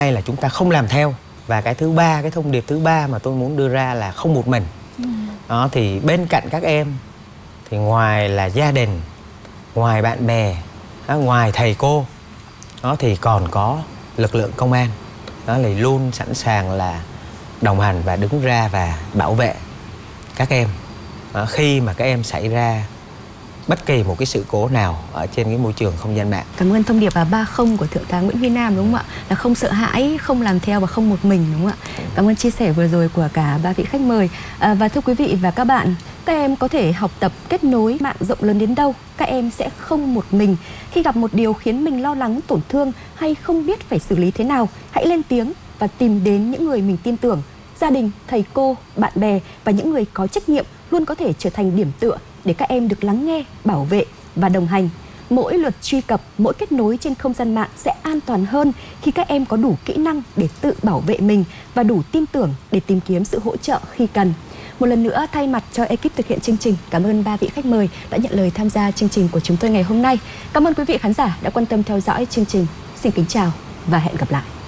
Hay là chúng ta không làm theo. Và cái thứ ba, cái thông điệp thứ ba mà tôi muốn đưa ra là không một mình. Đó, thì bên cạnh các em thì ngoài là gia đình, ngoài bạn bè, ngoài thầy cô, đó thì còn có lực lượng công an. Đó thì luôn sẵn sàng là đồng hành và đứng ra và bảo vệ các em khi mà các em xảy ra bất kỳ một cái sự cố nào ở trên cái môi trường không gian mạng. Cảm ơn thông điệp 30 của Thượng tá Nguyễn Huy Nam, đúng không ạ? Là không sợ hãi, không làm theo và không một mình, đúng không ạ? Cảm ơn chia sẻ vừa rồi của cả ba vị khách mời. Và thưa quý vị và các bạn, các em có thể học tập kết nối mạng rộng lớn đến đâu, các em sẽ không một mình. Khi gặp một điều khiến mình lo lắng, tổn thương hay không biết phải xử lý thế nào, hãy lên tiếng và tìm đến những người mình tin tưởng. Gia đình, thầy cô, bạn bè và những người có trách nhiệm luôn có thể trở thành điểm tựa để các em được lắng nghe, bảo vệ và đồng hành. Mỗi lượt truy cập, mỗi kết nối trên không gian mạng sẽ an toàn hơn khi các em có đủ kỹ năng để tự bảo vệ mình và đủ tin tưởng để tìm kiếm sự hỗ trợ khi cần. Một lần nữa, thay mặt cho ekip thực hiện chương trình, cảm ơn ba vị khách mời đã nhận lời tham gia chương trình của chúng tôi ngày hôm nay. Cảm ơn quý vị khán giả đã quan tâm theo dõi chương trình. Xin kính chào và hẹn gặp lại.